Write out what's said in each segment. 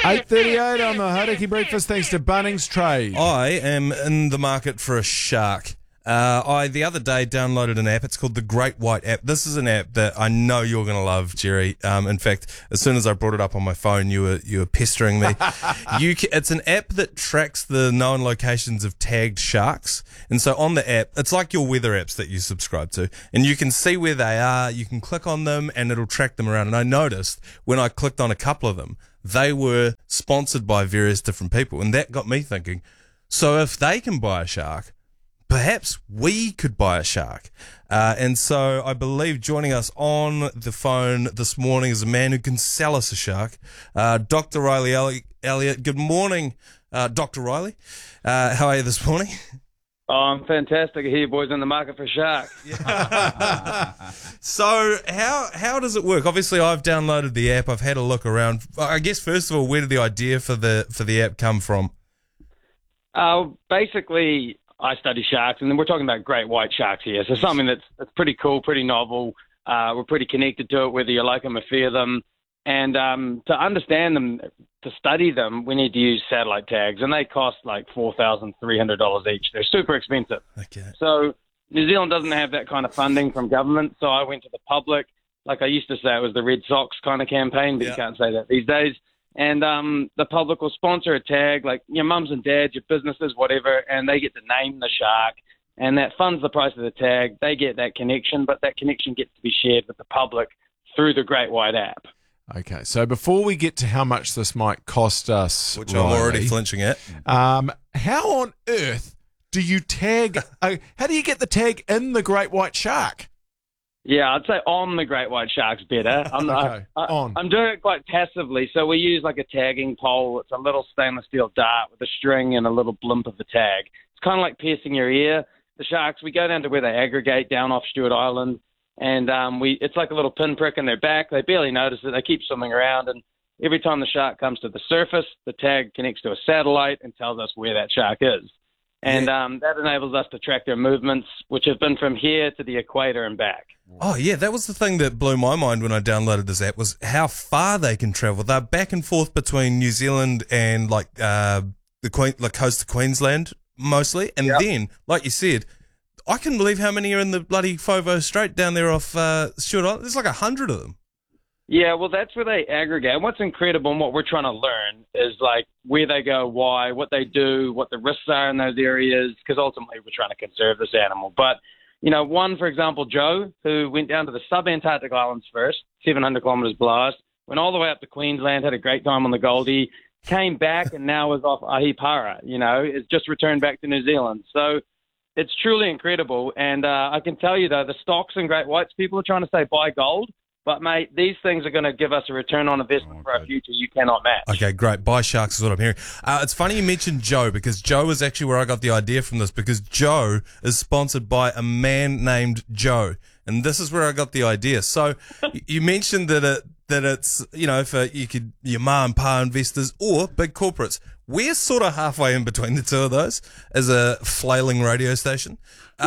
8:38 on the Hauraki Breakfast, thanks to Bunnings Trade. I am in the market for a shark. I the other day downloaded an app. It's called the Great White app. This is an app that I know you're going to love, Jerry. In fact, as soon as I brought it up on my phone, you were pestering me. It's an app that tracks the known locations of tagged sharks. And so on the app, it's like your weather apps that you subscribe to, and you can see where they are. You can click on them, and it'll track them around. And I noticed when I clicked on a couple of them, they were sponsored by various different people, and that got me thinking. So if they can buy a shark, perhaps we could buy a shark. And so I believe joining us on the phone this morning is a man who can sell us a shark, Dr. Riley Elliott. Good morning, Dr. Riley. How are you this morning? Oh, I'm fantastic here, boys, in the market for sharks. So how does it work? Obviously, I've downloaded the app. I've had a look around. I guess, first of all, where did the idea for the app come from? Basically, I study sharks, and we're talking about great white sharks here. So something that's pretty cool, pretty novel. We're pretty connected to it, whether you like them or fear them. And to understand them, to study them, we need to use satellite tags, and they cost like $4,300 each. They're super expensive. Okay. So New Zealand doesn't have that kind of funding from government, so I went to the public. Like I used to say, it was the Red Sox kind of campaign, but you can't say that these days. And the public will sponsor a tag, like your mums and dads, your businesses, whatever, and they get to name the shark, and that funds the price of the tag. They get that connection, but that connection gets to be shared with the public through the Great White app. Okay, so before we get to how much this might cost us, Which Riley, I'm already flinching at. how on earth do you tag? How do you get the tag in the Great White Shark? Yeah, I'd say on the Great White Shark's better. I'm doing it quite passively. So we use like a tagging pole. It's a little stainless steel dart with a string and a little blimp of a tag. It's kind of like piercing your ear. The sharks, we go down to where they aggregate down off Stewart Island, and it's like a little pinprick in their back. They barely notice it. They keep swimming around, and every time the shark comes to the surface, the tag connects to a satellite and tells us where that shark is. And that enables us to track their movements, which have been from here to the equator and back. Oh, yeah, that was the thing that blew my mind when I downloaded this app, was how far they can travel. They're back and forth between New Zealand and, like, the coast of Queensland, mostly. And then, like you said, I couldn't believe how many are in the bloody Fovo Strait down there off Stewart Island. There's like 100 of them. Yeah, well, that's where they aggregate. And what's incredible and what we're trying to learn is, like, where they go, why, what they do, what the risks are in those areas, because ultimately we're trying to conserve this animal. But, you know, one, for example, Joe, who went down to the sub-Antarctic islands first, 700 kilometres below us, went all the way up to Queensland, had a great time on the Goldie, came back and now is off Ahipara, you know, it's just returned back to New Zealand. So it's truly incredible. And I can tell you, though, the stocks and great whites, people are trying to say buy gold. But, mate, these things are going to give us a return on investment for our future you cannot match. Okay, great. Buy sharks is what I'm hearing. It's funny you mentioned Joe, because Joe is actually where I got the idea from this, because Joe is sponsored by a man named Joe. And this is where I got the idea. So you mentioned that it's, you know, for your ma and pa investors or big corporates. We're sort of halfway in between the two of those as a flailing radio station.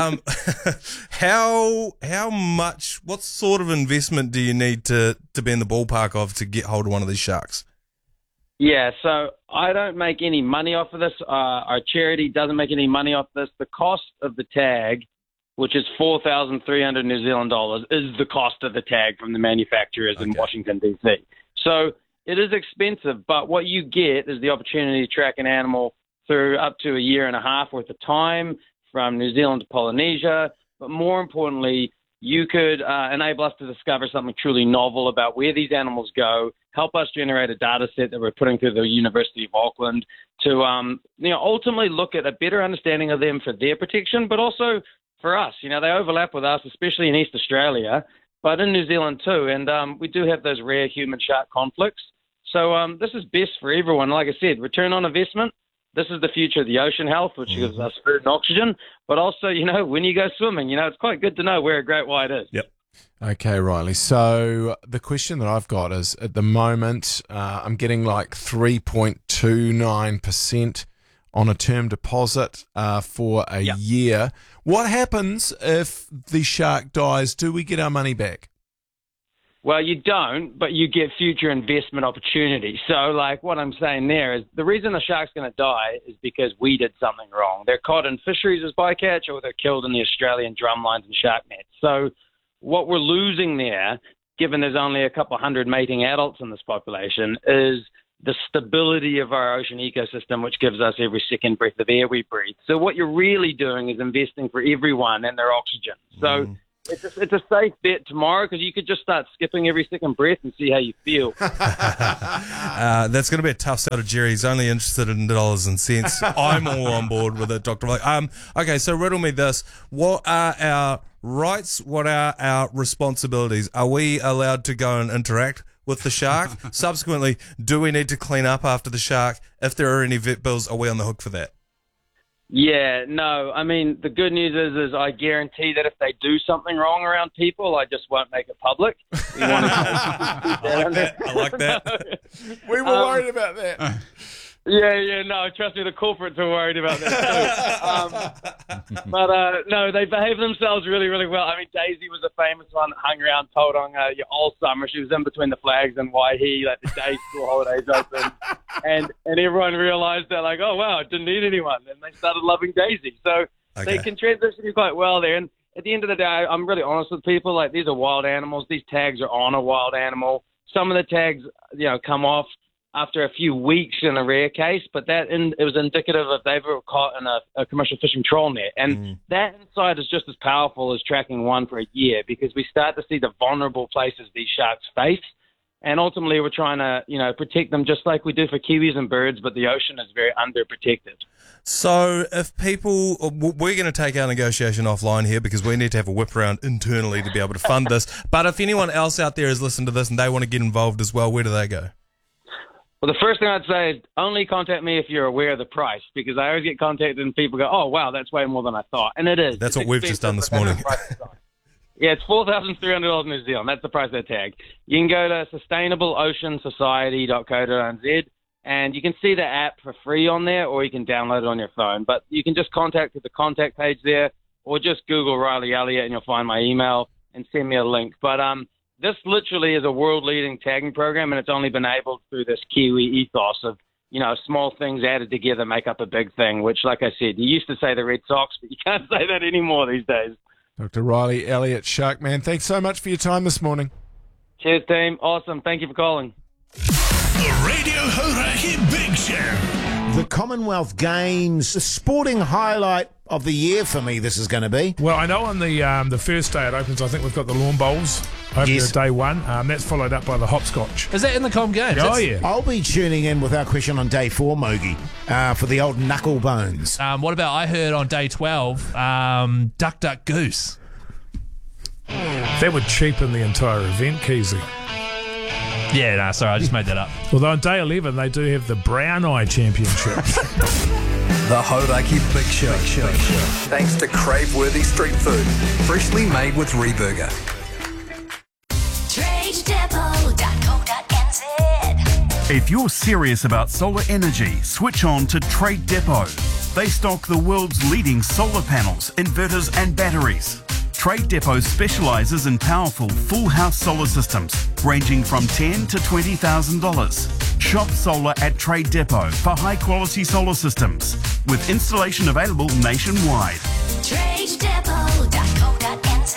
How much, what sort of investment do you need to be in the ballpark of to get hold of one of these sharks? Yeah, so I don't make any money off of this. Our charity doesn't make any money off this. The cost of the tag, which is 4,300 New Zealand dollars, is the cost of the tag from the manufacturers in Washington, D.C. So it is expensive, but what you get is the opportunity to track an animal through up to a year and a half worth of time from New Zealand to Polynesia. But more importantly, you could enable us to discover something truly novel about where these animals go, help us generate a data set that we're putting through the University of Auckland to ultimately look at a better understanding of them for their protection, but also for us. You know, they overlap with us, especially in East Australia, but in New Zealand too. And we do have those rare human-shark conflicts. So this is best for everyone. Like I said, return on investment. This is the future of the ocean health, which gives us food and oxygen. But also, you know, when you go swimming, you know, it's quite good to know where a great white is. Yep. Okay, Riley. So the question that I've got is, at the moment, I'm getting like 3.29% on a term deposit for a year. What happens if the shark dies? Do we get our money back? Well, you don't, but you get future investment opportunities. So, like, what I'm saying there is the reason a shark's going to die is because we did something wrong. They're caught in fisheries as bycatch, or they're killed in the Australian drumlines and shark nets. So what we're losing there, given there's only a couple hundred mating adults in this population, is the stability of our ocean ecosystem, which gives us every second breath of air we breathe. So what you're really doing is investing for everyone and their oxygen. So it's a safe bet tomorrow, because you could just start skipping every second breath and see how you feel. That's going to be a tough sell to Jerry. He's only interested in dollars and cents. I'm all on board with it, Dr. Blake. Okay, so riddle me this. What are our rights? What are our responsibilities? Are we allowed to go and interact with the shark? Subsequently, do we need to clean up after the shark? If there are any vet bills, are we on the hook for that? Yeah, no. I mean, the good news is I guarantee that if they do something wrong around people, I just won't make it public. We want to I like that. We were worried about that. Yeah, no, trust me, the corporates are worried about that too. But no, they behave themselves really, really well. I mean, Daisy was a famous one that hung around Tauranga all summer. She was in between the flags and Waihi, like the day school holidays open. And everyone realized that, like, oh, wow, it didn't need anyone. And they started loving Daisy. So they can transition quite well there. And at the end of the day, I'm really honest with people. Like, these are wild animals. These tags are on a wild animal. Some of the tags, come off after a few weeks in a rare case, but it was indicative of they were caught in a commercial fishing trawl net. And that insight is just as powerful as tracking one for a year, because we start to see the vulnerable places these sharks face. And ultimately, we're trying to, protect them just like we do for kiwis and birds, but the ocean is very underprotected. So if people, we're going to take our negotiation offline here, because we need to have a whip around internally to be able to fund this. But if anyone else out there has listened to this and they want to get involved as well, where do they go? Well, the first thing I'd say is only contact me if you're aware of the price, because I always get contacted and people go, oh, wow, that's way more than I thought. And it is. That's what we've just done this morning. Yeah, it's $4,300 New Zealand. That's the price of that tag. You can go to sustainableoceansociety.co.nz, and you can see the app for free on there, or you can download it on your phone. But you can just contact the contact page there, or just Google Riley Elliott and you'll find my email and send me a link. But this literally is a world-leading tagging program, and it's only been enabled through this Kiwi ethos of, small things added together make up a big thing, which, like I said, you used to say the Red Sox, but you can't say that anymore these days. Dr. Riley Elliott, Sharkman, thanks so much for your time this morning. Cheers, team. Awesome. Thank you for calling. The Radio Hauraki Big Show. The Commonwealth Games, the sporting highlight of the year for me, this is going to be. Well, I know on the first day it opens, I think we've got the lawn bowls opening at day one. That's followed up by the hopscotch. Is that in the Com Games? Oh, yeah. I'll be tuning in with our question on day 4, Mogi, for the old knuckle bones. What about, I heard on day 12, Duck Duck Goose. That would cheapen the entire event, Keezy. Yeah, no, sorry, I just made that up. Although on day 11 they do have the Brown Eye Championship. The Hauraki Big Show. Thanks to crave-worthy street food, freshly made with Reburger. TradeDepot.co.nz. If you're serious about solar energy, switch on to Trade Depot. They stock the world's leading solar panels, inverters and batteries. Trade Depot specialises in powerful full house solar systems ranging from $10,000 to $20,000. Shop solar at Trade Depot for high quality solar systems with installation available nationwide. TradeDepot.co.nz.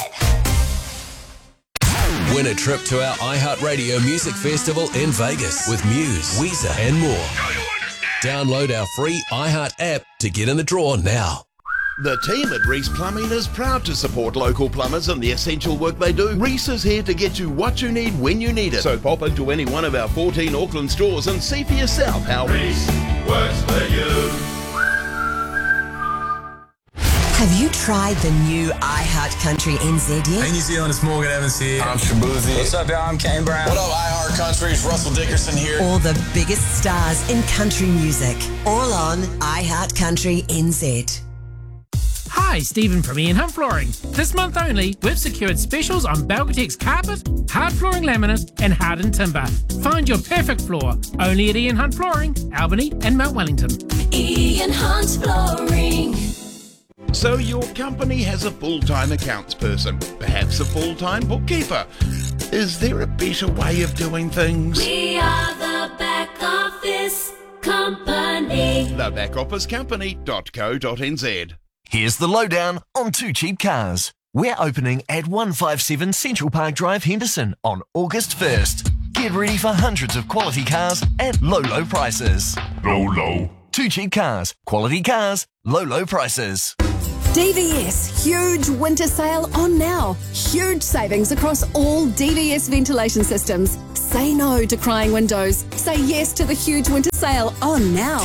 Win a trip to our iHeartRadio Music Festival in Vegas with Muse, Weezer and more. Download our free iHeart app to get in the draw now. The team at Reese Plumbing is proud to support local plumbers and the essential work they do. Reese is here to get you what you need when you need it. So pop into any one of our 14 Auckland stores and see for yourself how Reese works for you. Have you tried the new iHeart Country NZ yet? Hey New Zealand, it's Morgan Evans here. I'm Shabuzi. What's up, y'all? I'm Kane Brown. What up, iHeart Country? It's Russell Dickerson here. All the biggest stars in country music. All on iHeart Country NZ. Hi, Stephen from Ian Hunt Flooring. This month only, we've secured specials on Belgatex carpet, hard flooring laminate, and hardened timber. Find your perfect floor only at Ian Hunt Flooring, Albany and Mount Wellington. Ian Hunt Flooring. So your company has a full-time accounts person, perhaps a full-time bookkeeper. Is there a better way of doing things? We are the Back Office Company. Thebackofficecompany.co.nz. Here's the lowdown on Too Cheap Cars. We're opening at 157 Central Park Drive, Henderson on August 1st. Get ready for hundreds of quality cars at low prices. Low. Too Cheap Cars. Quality cars, low prices. DVS, huge winter sale on now. Huge savings across all DVS ventilation systems. Say no to crying windows. Say yes to the huge winter sale on now.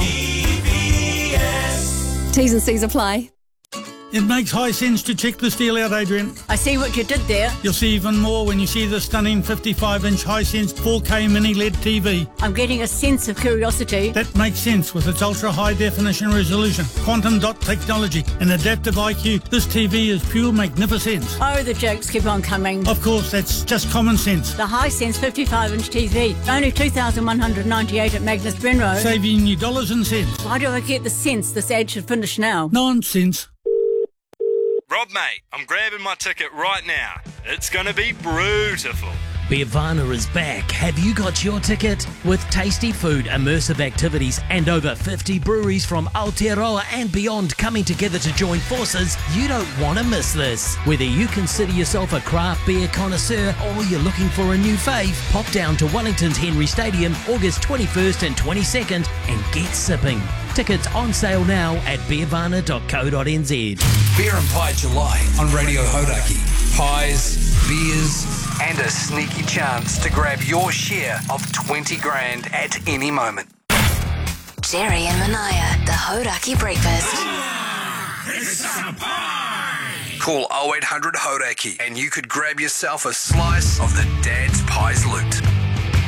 DVS. T's and C's apply. It makes high sense to check the steel out, Adrian. I see what you did there. You'll see even more when you see the stunning 55-inch Hisense 4K mini LED TV. I'm getting a sense of curiosity. That makes sense with its ultra-high definition resolution, quantum dot technology and adaptive IQ. This TV is pure magnificence. Oh, the jokes keep on coming. Of course, that's just common sense. The Hisense 55-inch TV, only $2,198 at Magnus Benro. Saving you dollars and cents. Why do I get the sense this ad should finish now? Nonsense. Rob, mate, I'm grabbing my ticket right now. It's going to be beautiful. Beervana is back. Have you got your ticket? With tasty food, immersive activities, and over 50 breweries from Aotearoa and beyond coming together to join forces, you don't want to miss this. Whether you consider yourself a craft beer connoisseur or you're looking for a new fave, pop down to Wellington's Henry Stadium August 21st and 22nd and get sipping. Tickets on sale now at beervana.co.nz. Beer and Pie July on Radio Hauraki. Pies, beers, and a sneaky chance to grab your share of 20 grand at any moment. Jerry and Manaya, the Hauraki Breakfast. Call 0800 Hauraki and you could grab yourself a slice of the Dad's Pies loot.